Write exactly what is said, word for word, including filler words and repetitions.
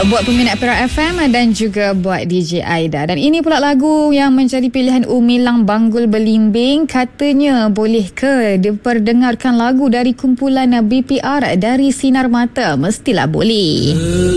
buat peminat Perak F M dan juga buat D J Aida. Dan ini pula lagu yang menjadi pilihan Umilang Banggul Belimbing. Katanya boleh ke diperdengarkan lagu dari kumpulan B P R dari Sinar Mata? Mestilah boleh.